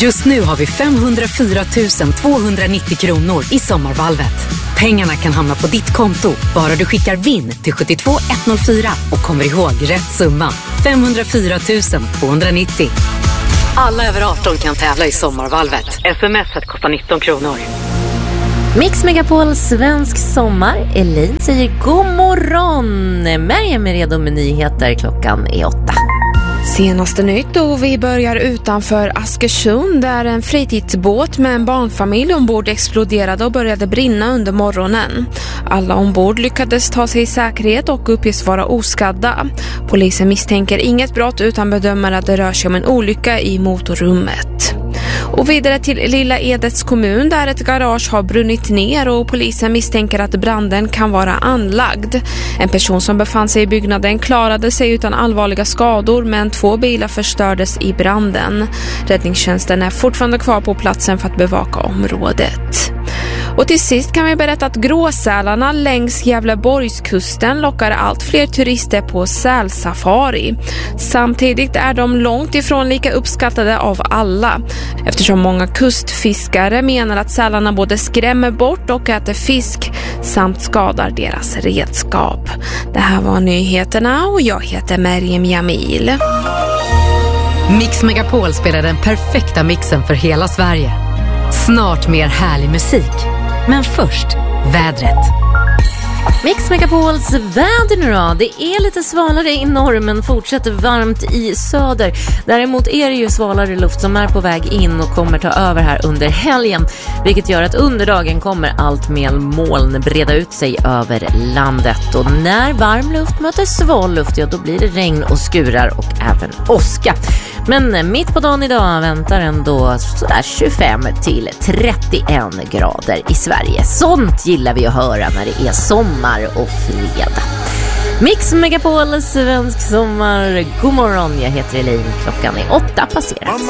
Just nu har vi 504 290 kronor i sommarvalvet. Pengarna kan hamna på ditt konto, bara du skickar VIN till 72104 och kommer ihåg rätt summa. 504 290. Alla över 18 kan tävla i sommarvalvet. SMS kostar 19 kronor. Mix Megapol svensk sommar. Elin säger god morgon. Miriam är redo med nyheter. Klockan är 8. Senaste nytt och vi börjar utanför Askersund där en fritidsbåt med en barnfamilj ombord exploderade och började brinna under morgonen. Alla ombord lyckades ta sig i säkerhet och uppges vara oskadda. Polisen misstänker inget brott utan bedömer att det rör sig om en olycka i motorrummet. Och vidare till Lilla Edets kommun där ett garage har brunnit ner och polisen misstänker att branden kan vara anlagd. En person som befann sig i byggnaden klarade sig utan allvarliga skador men 2 bilar förstördes i branden. Räddningstjänsten är fortfarande kvar på platsen för att bevaka området. Och till sist kan vi berätta att gråsälarna längs Gävleborgskusten lockar allt fler turister på sälsafari. Samtidigt är de långt ifrån lika uppskattade av alla, eftersom många kustfiskare menar att sälarna både skrämmer bort och äter fisk samt skadar deras redskap. Det här var nyheterna och jag heter Miriam Jamil. Mix Megapol spelar den perfekta mixen för hela Sverige. Snart mer härlig musik. Men först, vädret. Mix Megapols väder nu då. Det är lite svalare i norr men fortsätter varmt i söder. Däremot är det ju svalare luft som är på väg in och kommer ta över här under helgen. Vilket gör att under dagen kommer allt mer moln breda ut sig över landet. Och när varm luft möter sval luft, ja då blir det regn och skurar och även åska. Men mitt på dagen idag väntar ändå sådär 25 till 31 grader i Sverige. Sånt gillar vi att höra när det är sommar och fredag. Mix Megapol svensk sommar. God morgon, jag heter Elin. Klockan är 8 passerat.